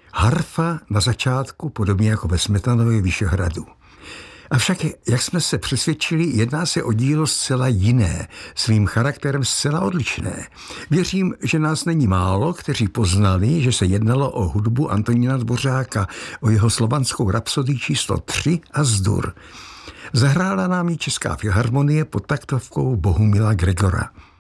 Harfa na začátku, podobně jako ve Smetanově Vyšehradu. Avšak, jak jsme se přesvědčili, jedná se o dílo zcela jiné, svým charakterem zcela odlišné. Věřím, že nás není málo, kteří poznali, že se jednalo o hudbu Antonína Dvořáka, o jeho slovanskou rapsodii číslo 3 a Zdur. Zahrála nám ji Česká filharmonie pod taktovkou Bohumila Gregora.